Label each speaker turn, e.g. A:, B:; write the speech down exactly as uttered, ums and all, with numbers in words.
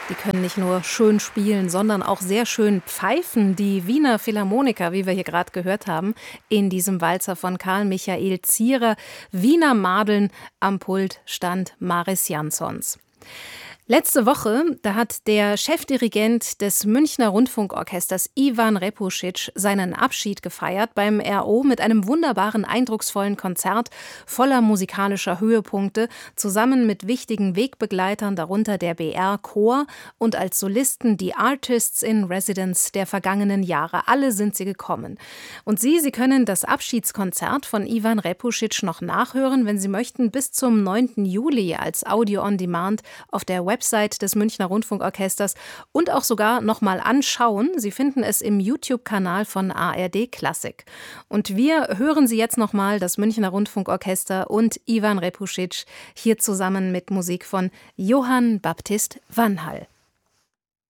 A: Die können nicht nur schön spielen, sondern auch sehr schön pfeifen. Die Wiener Philharmoniker, wie wir hier gerade gehört haben, in diesem Walzer von Karl Michael Zierer. Wiener Madeln, am Pult stand Maris Jansons. Letzte Woche, da hat der Chefdirigent des Münchner Rundfunkorchesters Ivan Repušić seinen Abschied gefeiert beim R O mit einem wunderbaren, eindrucksvollen Konzert voller musikalischer Höhepunkte, zusammen mit wichtigen Wegbegleitern, darunter der B R-Chor und als Solisten die Artists in Residence der vergangenen Jahre. Alle sind sie gekommen. Und Sie, Sie können das Abschiedskonzert von Ivan Repušić noch nachhören, wenn Sie möchten, bis zum neunten Juli als Audio on Demand auf der Website Website des Münchner Rundfunkorchesters und auch sogar noch mal anschauen. Sie finden es im YouTube-Kanal von A R D Klassik. Und wir hören Sie jetzt noch mal das Münchner Rundfunkorchester und Ivan Repušić hier zusammen mit Musik von Johann Baptist Vanhal.